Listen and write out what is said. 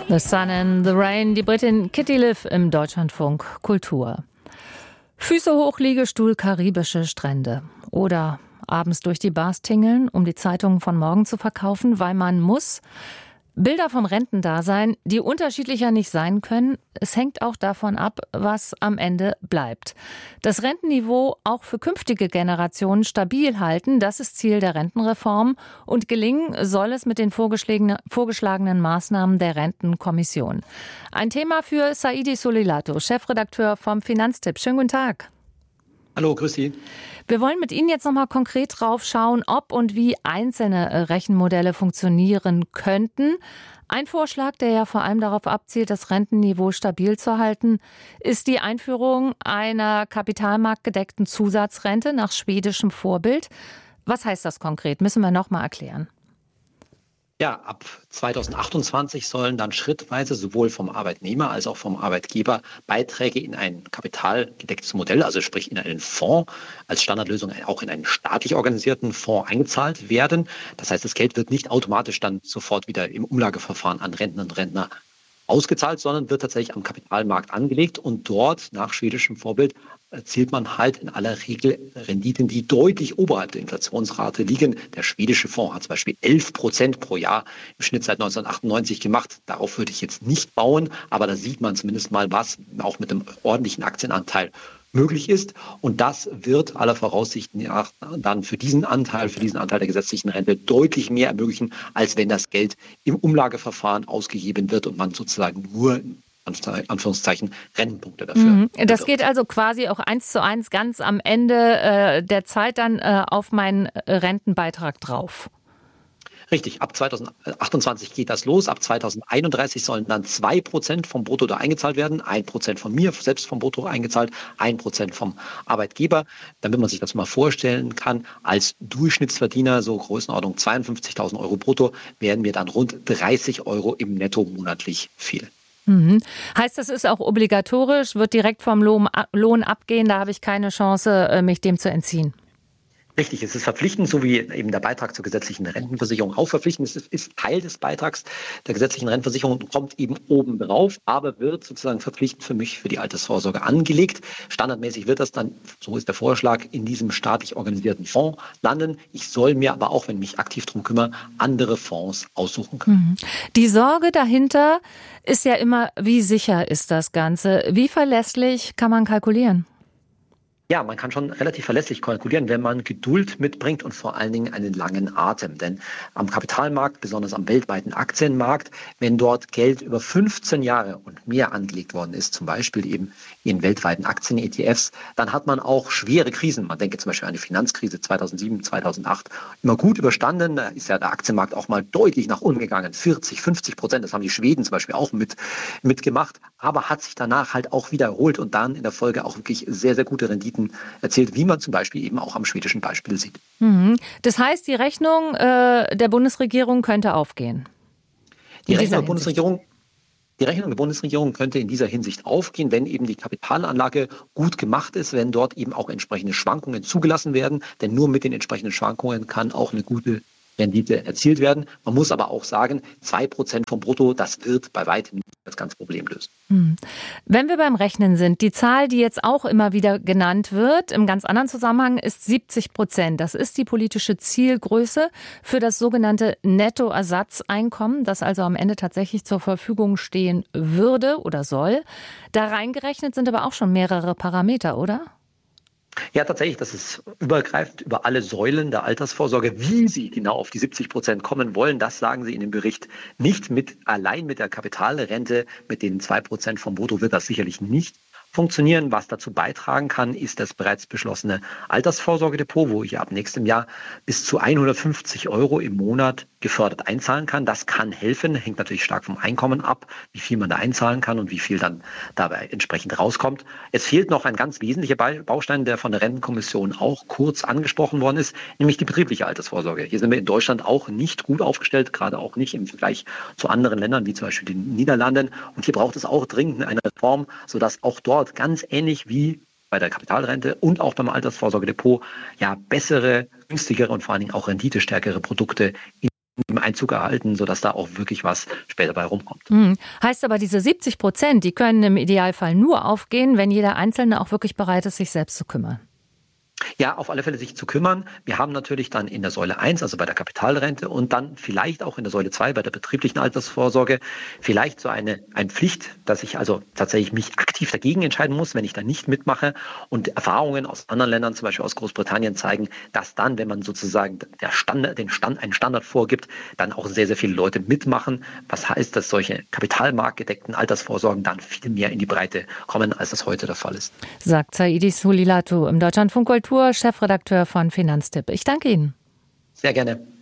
The Sun and the Rain, die Britin Kitty Liv im Deutschlandfunk Kultur. Füße hoch, Liegestuhl, karibische Strände. Oder abends durch die Bars tingeln, um die Zeitungen von morgen zu verkaufen, weil man muss. Bilder vom Rentendasein, die unterschiedlicher nicht sein können. Es hängt auch davon ab, was am Ende bleibt. Das Rentenniveau auch für künftige Generationen stabil halten, das ist Ziel der Rentenreform. Und gelingen soll es mit den vorgeschlagenen Maßnahmen der Rentenkommission. Ein Thema für Saidi Solilato, Chefredakteur vom Finanztipp. Schönen guten Tag. Hallo, grüß Sie. Wir wollen mit Ihnen jetzt noch mal konkret drauf schauen, ob und wie einzelne Rechenmodelle funktionieren könnten. Ein Vorschlag, der ja vor allem darauf abzielt, das Rentenniveau stabil zu halten, ist die Einführung einer kapitalmarktgedeckten Zusatzrente nach schwedischem Vorbild. Was heißt das konkret? Müssen wir noch mal erklären. Ja, ab 2028 sollen dann schrittweise sowohl vom Arbeitnehmer als auch vom Arbeitgeber Beiträge in ein kapitalgedecktes Modell, also sprich in einen Fonds, als Standardlösung auch in einen staatlich organisierten Fonds eingezahlt werden. Das heißt, das Geld wird nicht automatisch dann sofort wieder im Umlageverfahren an Rentnerinnen und Rentner ausgezahlt, sondern wird tatsächlich am Kapitalmarkt angelegt und dort nach schwedischem Vorbild erzielt man halt in aller Regel Renditen, die deutlich oberhalb der Inflationsrate liegen. Der schwedische Fonds hat zum Beispiel 11% pro Jahr im Schnitt seit 1998 gemacht. Darauf würde ich jetzt nicht bauen, aber da sieht man zumindest mal, was auch mit einem ordentlichen Aktienanteil möglich ist. Und das wird aller Voraussicht nach dann für diesen Anteil der gesetzlichen Rente deutlich mehr ermöglichen, als wenn das Geld im Umlageverfahren ausgegeben wird und man sozusagen nur Anführungszeichen Rentenpunkte dafür. Das geht also quasi auch 1:1 ganz am Ende der Zeit dann auf meinen Rentenbeitrag drauf. Richtig, ab 2028 geht das los. Ab 2031 sollen dann 2% vom Brutto da eingezahlt werden. 1% von mir selbst vom Brutto eingezahlt, 1% vom Arbeitgeber. Damit man sich das mal vorstellen kann, als Durchschnittsverdiener, so Größenordnung 52.000 Euro brutto, werden mir dann rund 30 Euro im Netto monatlich fehlen. Heißt, das ist auch obligatorisch, wird direkt vom Lohn abgehen, da habe ich keine Chance, mich dem zu entziehen. Richtig, es ist verpflichtend, so wie eben der Beitrag zur gesetzlichen Rentenversicherung auch verpflichtend ist. Es ist Teil des Beitrags der gesetzlichen Rentenversicherung und kommt eben oben drauf, aber wird sozusagen verpflichtend für mich für die Altersvorsorge angelegt. Standardmäßig wird das dann, so ist der Vorschlag, in diesem staatlich organisierten Fonds landen. Ich soll mir aber auch, wenn ich mich aktiv darum kümmere, andere Fonds aussuchen können. Die Sorge dahinter ist ja immer, wie sicher ist das Ganze? Wie verlässlich kann man kalkulieren? Ja, man kann schon relativ verlässlich kalkulieren, wenn man Geduld mitbringt und vor allen Dingen einen langen Atem. Denn am Kapitalmarkt, besonders am weltweiten Aktienmarkt, wenn dort Geld über 15 Jahre und mehr angelegt worden ist, zum Beispiel eben in weltweiten Aktien-ETFs, dann hat man auch schwere Krisen. Man denke zum Beispiel an die Finanzkrise 2007, 2008, immer gut überstanden. Da ist ja der Aktienmarkt auch mal deutlich nach unten gegangen, 40-50%. Das haben die Schweden zum Beispiel auch mitgemacht, aber hat sich danach halt auch wiederholt und dann in der Folge auch wirklich sehr, sehr gute Renditen erzählt, wie man zum Beispiel eben auch am schwedischen Beispiel sieht. Das heißt, die Rechnung der Bundesregierung könnte aufgehen? Die Rechnung der Bundesregierung könnte in dieser Hinsicht aufgehen, wenn eben die Kapitalanlage gut gemacht ist, wenn dort eben auch entsprechende Schwankungen zugelassen werden. Denn nur mit den entsprechenden Schwankungen kann auch eine gute Rendite erzielt werden. Man muss aber auch sagen, 2% vom Brutto, das wird bei weitem nicht das ganze Problem lösen. Wenn wir beim Rechnen sind, die Zahl, die jetzt auch immer wieder genannt wird, im ganz anderen Zusammenhang, ist 70%. Das ist die politische Zielgröße für das sogenannte Nettoersatzeinkommen, das also am Ende tatsächlich zur Verfügung stehen würde oder soll. Da reingerechnet sind aber auch schon mehrere Parameter, oder? Ja, tatsächlich, das ist übergreifend über alle Säulen der Altersvorsorge. Wie Sie genau auf die 70% kommen wollen, das sagen Sie in dem Bericht nicht. Allein mit der Kapitalrente, mit den 2% vom Brutto wird das sicherlich nicht funktionieren. Was dazu beitragen kann, ist das bereits beschlossene Altersvorsorgedepot, wo ich ab nächstem Jahr bis zu 150 Euro im Monat gefördert einzahlen kann. Das kann helfen, hängt natürlich stark vom Einkommen ab, wie viel man da einzahlen kann und wie viel dann dabei entsprechend rauskommt. Es fehlt noch ein ganz wesentlicher Baustein, der von der Rentenkommission auch kurz angesprochen worden ist, nämlich die betriebliche Altersvorsorge. Hier sind wir in Deutschland auch nicht gut aufgestellt, gerade auch nicht im Vergleich zu anderen Ländern, wie zum Beispiel den Niederlanden. Und hier braucht es auch dringend eine Reform, sodass auch dort ganz ähnlich wie bei der Kapitalrente und auch beim Altersvorsorgedepot bessere, günstigere und vor allen Dingen auch renditestärkere Produkte in Einzug erhalten, sodass da auch wirklich was später bei rumkommt. Heißt aber, diese 70%, die können im Idealfall nur aufgehen, wenn jeder Einzelne auch wirklich bereit ist, sich selbst zu kümmern. Ja, auf alle Fälle sich zu kümmern. Wir haben natürlich dann in der Säule 1, also bei der Kapitalrente, und dann vielleicht auch in der Säule 2, bei der betrieblichen Altersvorsorge, vielleicht so eine Pflicht, dass ich also tatsächlich mich aktiv dagegen entscheiden muss, wenn ich da nicht mitmache. Und Erfahrungen aus anderen Ländern, zum Beispiel aus Großbritannien, zeigen, dass dann, wenn man sozusagen einen Standard vorgibt, dann auch sehr, sehr viele Leute mitmachen. Was heißt, dass solche kapitalmarktgedeckten Altersvorsorgen dann viel mehr in die Breite kommen, als das heute der Fall ist. Sagt Saidis Hulilatu im Deutschlandfunk Kultur, Chefredakteur von Finanztipp. Ich danke Ihnen. Sehr gerne.